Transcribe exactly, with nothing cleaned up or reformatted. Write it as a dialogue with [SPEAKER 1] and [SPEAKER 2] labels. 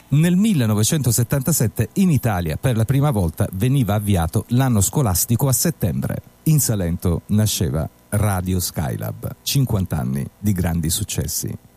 [SPEAKER 1] Nel millenovecentosettantasette in Italia per la prima volta veniva avviato l'anno scolastico a settembre. In Salento nasceva Radio Skylab, cinquanta anni di grandi successi.